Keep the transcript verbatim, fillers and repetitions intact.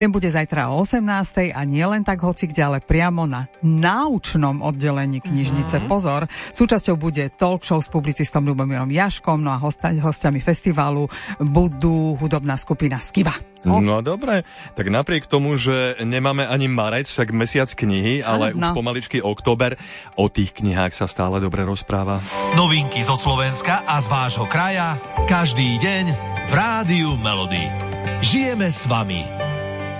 Ten bude zajtra o osemnástej a nie len tak hoci kde, ale priamo na náučnom oddelení knižnice. Mm-hmm. Pozor, súčasťou bude talk show s publicistom Ľubomírom Jaškom, no a hosta, hostiami festivalu budú hudobná skupina Skiva. No. no dobre, tak napriek tomu, že nemáme ani marec, však mesiac knihy, ale no. už pomaličky október, o tých knihách sa stále dobre rozpráva. Novinky zo Slovenska a z vášho kraja každý deň v Rádiu Melody. Žijeme s vami.